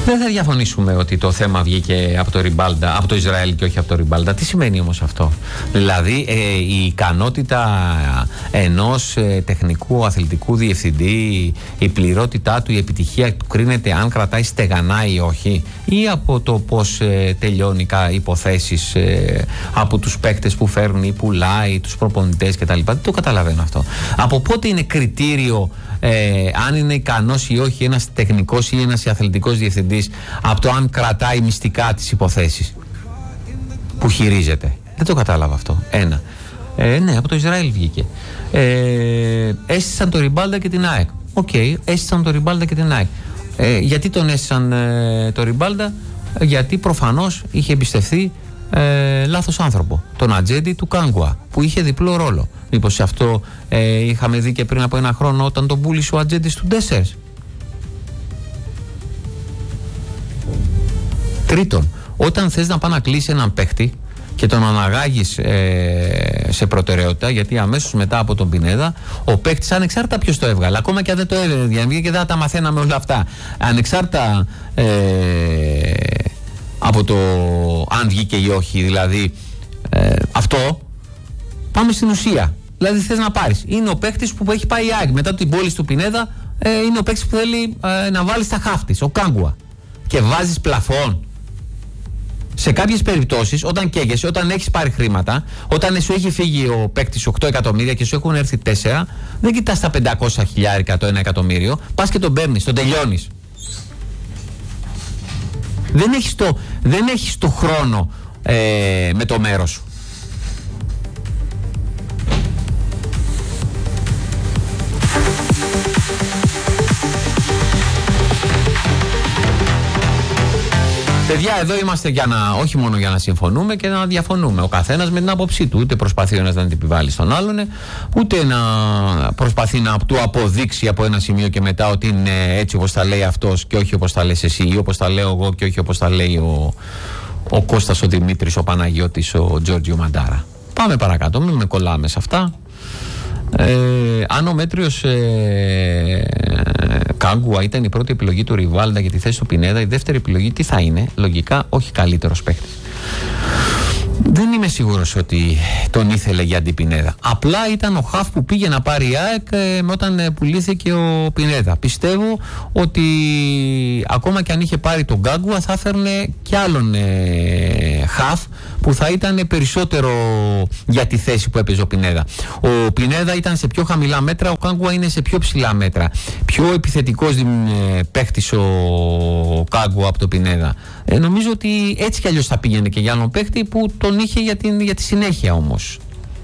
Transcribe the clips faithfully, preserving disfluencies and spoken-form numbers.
Δεν θα διαφωνήσουμε ότι το θέμα βγήκε από το Ριμπάλντα, από το Ισραήλ και όχι από το Ριμπάλντα. Τι σημαίνει όμως αυτό? Δηλαδή ε, η ικανότητα ενός ε, τεχνικού αθλητικού διευθυντή, η πληρότητά του, η επιτυχία του κρίνεται αν κρατάει στεγανά ή όχι, ή από το πώς ε, τελειώνει υποθέσεις ε, από τους παίκτες που φέρνει ή πουλάει, τους προπονητές κτλ. Δεν το καταλαβαίνω αυτό. Από πότε είναι κριτήριο ε, αν είναι ικανός ή όχι ένας τεχνικός ή ένας αθλητικός διευθυντής από το αν κρατάει μυστικά τις υποθέσεις που χειρίζεται? Δεν το κατάλαβα αυτό. Ένα. Ε, ναι, από το Ισραήλ βγήκε. Ε, έστησαν το Ριμπάλντα και την ΑΕΚ. Οκ, okay, έστησαν το Ριμπάλντα και την ΑΕΚ. Ε, γιατί τον έστησαν ε, το Ριμπάλντα? Γιατί προφανώς είχε εμπιστευτεί ε, λάθος άνθρωπο, τον ατζέντη του Κάγκουα, που είχε διπλό ρόλο. Μήπως σε αυτό ε, είχαμε δει και πριν από ένα χρόνο όταν τον πούλησε ο ατζέντης του Ντέσσερς? Τρίτον, όταν θες να πάει να κλείσει έναν παίχτη και τον αναγάγεις ε, σε προτεραιότητα, γιατί αμέσως μετά από τον Πινέδα ο παίκτης, ανεξάρτητα ποιος το έβγαλε, ακόμα και αν δεν το έβγαλε και δεν τα μαθαίναμε όλα αυτά, ανεξάρτητα ε, από το αν βγήκε ή όχι, δηλαδή ε, αυτό, πάμε στην ουσία. Δηλαδή θες να πάρεις, είναι ο παίκτης που έχει πάει η ΑΕΚ μετά την πώληση του Πινέδα, ε, είναι ο παίκτης που θέλει ε, να βάλει στα χάφτης, ο Κάγκουα, και βάζεις πλαφόν. Σε κάποιες περιπτώσεις, όταν καίγεσαι, όταν έχεις πάρει χρήματα, όταν σου έχει φύγει ο παίκτης οκτώ εκατομμύρια και σου έχουν έρθει τέσσερα, δεν κοιτάς τα πεντακόσια χιλιάρικα, το ένα εκατομμύριο, πας και τον παίρνεις, τον τελειώνεις. Δεν έχεις το, δεν έχεις το χρόνο ε, με το μέρος σου. Παιδιά, εδώ είμαστε για να, όχι μόνο για να συμφωνούμε και να διαφωνούμε. Ο καθένας με την άποψή του. Ούτε προσπαθεί ο ένας να την επιβάλλει στον άλλον, ούτε να προσπαθεί να του αποδείξει από ένα σημείο και μετά ότι είναι έτσι όπως τα λέει αυτός και όχι όπως τα λες εσύ, ή όπως τα λέω εγώ και όχι όπως τα λέει ο, ο Κώστας, ο Δημήτρης, ο Παναγιώτης, ο Τζόρτζιο Μαντάρα. Πάμε παρακάτω, μην με κολλάμε σε αυτά. Ε, αν ο μέτριος ε, Κάγκουα ήταν η πρώτη επιλογή του Ριβάλντα για τη θέση του Πινέδα, η δεύτερη επιλογή τι θα είναι? Λογικά όχι καλύτερος παίκτης. Δεν είμαι σίγουρος ότι τον ήθελε για την Πινέδα. Απλά ήταν ο χαφ που πήγε να πάρει η ΑΕΚ ε, όταν ε, πουλήθηκε ο Πινέδα. Πιστεύω ότι ακόμα και αν είχε πάρει τον Κάγκουα θα έφερνε κι άλλον ε, χαφ που θα ήταν περισσότερο για τη θέση που έπαιζε ο Πινέδα. Ο Πινέδα ήταν σε πιο χαμηλά μέτρα, ο Κάγκουα είναι σε πιο ψηλά μέτρα. Πιο επιθετικός ε, παίκτης ο Κάγκουα από το Πινέδα. Ε, νομίζω ότι έτσι κι αλλιώς θα πήγαινε και για άλλον παίκτη που τον είχε για, την, για τη συνέχεια όμως.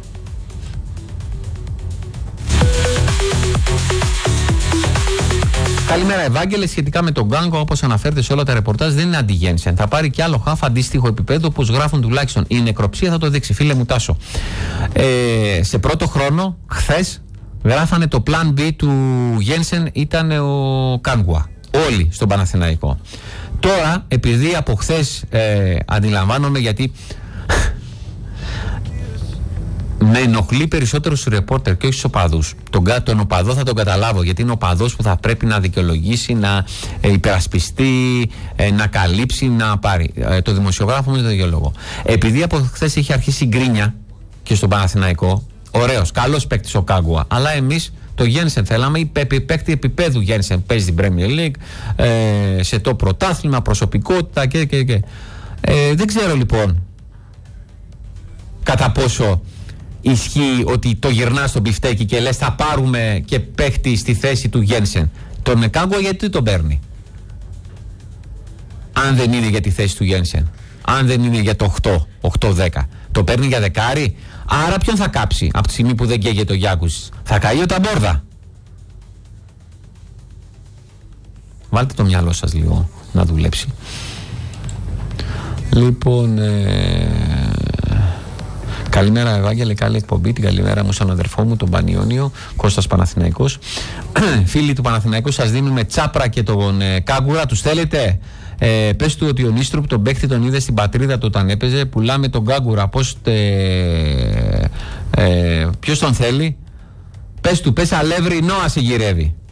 Καλημέρα Ευάγγελε, σχετικά με τον Γκάγκο, όπως αναφέρεται σε όλα τα ρεπορτάζ, δεν είναι αντι-Γένσεν. Θα πάρει κι άλλο χαφ αντίστοιχο επίπεδο, όπως γράφουν τουλάχιστον. Η νεκροψία θα το δείξει, φίλε μου Τάσο. Ε, σε πρώτο χρόνο, χθες, γράφανε το plan B του Γένσεν ήταν ο Κάγκουα. Όλοι στον Παναθηναϊκό. Τώρα, επειδή από χθες ε, αντιλαμβάνομαι, γιατί με ενοχλεί περισσότερο στους ρεπόρτερ και όχι στους οπαδούς. Τον, τον οπαδό θα τον καταλάβω, γιατί είναι ο οπαδός που θα πρέπει να δικαιολογήσει, να ε, υπερασπιστεί, ε, να καλύψει, να πάρει. Ε, το δημοσιογράφο μου είναι το ίδιο λόγο. Επειδή από χθες είχε αρχίσει γκρίνια και στον Παναθηναϊκό, ωραίος, καλός παίκτης ο Κάγκουα, αλλά εμείς το Γένσεν θέλαμε, η παίκτη επίπεδου Γένσεν, παίζει την Premier League, ε, σε το πρωτάθλημα, προσωπικότητα και, και, και. Ε, δεν ξέρω λοιπόν κατά πόσο ισχύει ότι το γυρνάς στο μπιφτέκι και λες θα πάρουμε και παίκτη στη θέση του Γένσεν. Τον Κάγκουα γιατί τον παίρνει? Αν δεν είναι για τη θέση του Γένσεν, αν δεν είναι για το οκτώ, οκτώ δέκα, το παίρνει για δεκάρι. Άρα ποιον θα κάψει από τη στιγμή που δεν καίγεται ο Γιάκους? Θα καεί ο Ταμπόρδα. Βάλτε το μυαλό σας λίγο να δουλέψει. Λοιπόν, ε... καλημέρα Ευάγγελε, καλή εκπομπή. Την καλημέρα μου στον αδερφό μου, τον Πανιόνιο, Κώστας Παναθηναϊκός. Φίλοι του Παναθηναϊκού, σας δίνουμε Τσάπρα και τον ε, Κάγκουρα, τους θέλετε? Ε, πες του ότι ο Νίστρουπ τον παίχτη τον είδε στην πατρίδα του όταν έπαιζε. Πουλάμε τον Κάγκουρα. Πώς τε, ε, ποιος τον θέλει? Πες του, πες Αλεύρι Νόα σε γυρεύει.